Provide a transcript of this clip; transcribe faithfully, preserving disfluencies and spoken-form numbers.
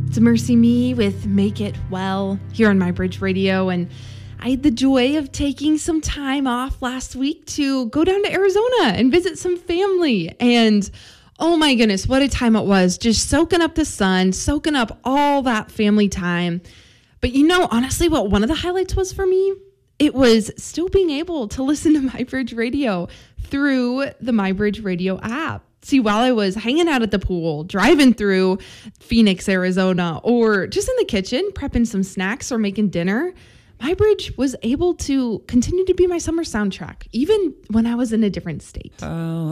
It's Mercy Me with Make It Well here on MyBridge Radio. And I had the joy of taking some time off last week to go down to Arizona and visit some family. And oh my goodness, what a time it was. Just soaking up the sun, soaking up all that family time. But you know, honestly, what one of the highlights was for me, it was still being able to listen to MyBridge Radio through the MyBridge Radio app. See, while I was hanging out at the pool, driving through Phoenix, Arizona, or just in the kitchen, prepping some snacks or making dinner, MyBridge was able to continue to be my summer soundtrack, even when I was in a different state. Oh.